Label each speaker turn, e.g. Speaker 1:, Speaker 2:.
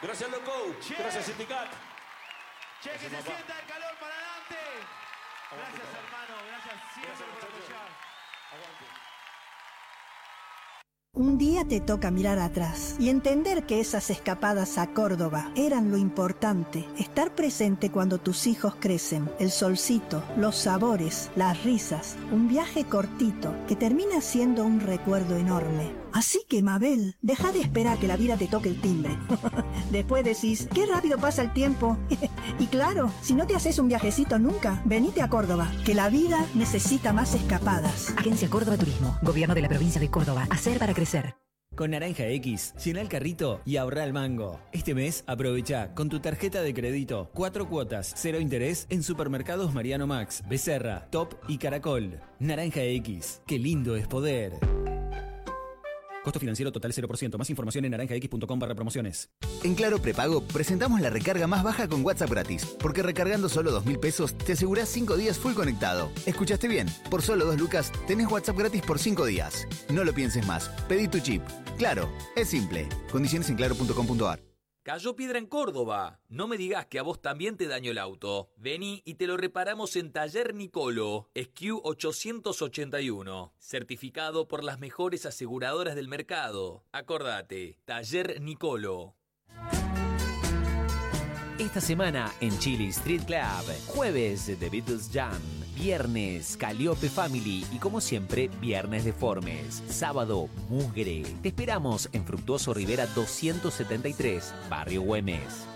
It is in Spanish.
Speaker 1: Gracias, loco.
Speaker 2: Che.
Speaker 1: Gracias, Sindicat.
Speaker 2: Che, que se
Speaker 1: Gracias, papá.
Speaker 2: sienta el calor para adelante.
Speaker 1: Aguante,
Speaker 2: Gracias,
Speaker 1: papá.
Speaker 2: hermano. Gracias siempre
Speaker 1: Gracias,
Speaker 2: por
Speaker 1: muchachos.
Speaker 2: apoyar.
Speaker 1: Aguante.
Speaker 3: Un día te toca mirar atrás y entender que esas escapadas a Córdoba eran lo importante. Estar presente cuando tus hijos crecen, el solcito, los sabores, las risas, un viaje cortito que termina siendo un recuerdo enorme. Así que, Mabel, deja de esperar que la vida te toque el timbre. Después decís, qué rápido pasa el tiempo. Y claro, si no te haces un viajecito nunca, venite a Córdoba, que la vida necesita más escapadas.
Speaker 4: Agencia Córdoba Turismo, Gobierno de la Provincia de Córdoba. Hacer para crecer.
Speaker 5: Con Naranja X, llena el carrito y ahorra el mango. Este mes, aprovecha con tu tarjeta de crédito 4 cuotas, 0 interés en supermercados Mariano Max, Becerra, Top y Caracol. Naranja X, qué lindo es poder. Costo financiero total 0%. Más información en naranjax.com/promociones.
Speaker 6: En Claro Prepago presentamos la recarga más baja con WhatsApp gratis, porque recargando solo 2.000 pesos te asegurás 5 días full conectado. ¿Escuchaste bien? Por solo 2 lucas tenés WhatsApp gratis por 5 días. No lo pienses más. Pedí tu chip. Claro, es simple. Condiciones en claro.com.ar.
Speaker 7: Cayó piedra en Córdoba. No me digas que a vos también te dañó el auto. Vení y te lo reparamos en Taller Nicolo, SQ 881. Certificado por las mejores aseguradoras del mercado. Acordate, Taller Nicolo.
Speaker 8: Esta semana en Chili Street Club, jueves The Beatles Jam, viernes Calliope Family y como siempre, viernes Deformes, sábado Mugre. Te esperamos en Fructuoso Rivera 273, Barrio Güemes.